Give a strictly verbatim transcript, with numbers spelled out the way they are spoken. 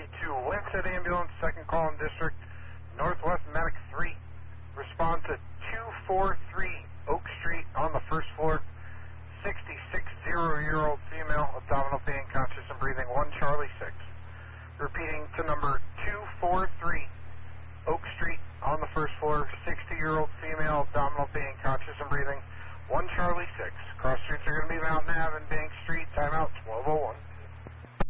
to Lancet Ambulance, second call in district, Northwest Medic three. Respond to two forty-three Oak Street on the first floor. sixty-six-year-old female, abdominal pain, conscious and breathing, one Charlie six. Repeating to number two four